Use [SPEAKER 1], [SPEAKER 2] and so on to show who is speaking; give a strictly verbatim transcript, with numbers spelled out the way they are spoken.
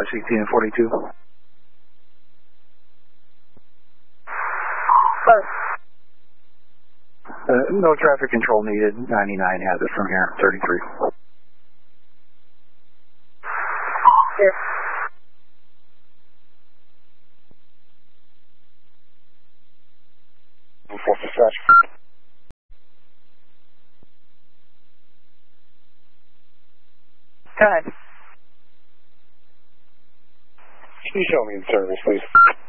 [SPEAKER 1] five sixteen and forty-two.
[SPEAKER 2] Close.
[SPEAKER 1] Uh, no traffic control needed. ninety-nine has it from here. thirty-three.
[SPEAKER 2] Here.
[SPEAKER 3] Four dispatch.
[SPEAKER 2] Go ahead.
[SPEAKER 3] Can you show me in service, please?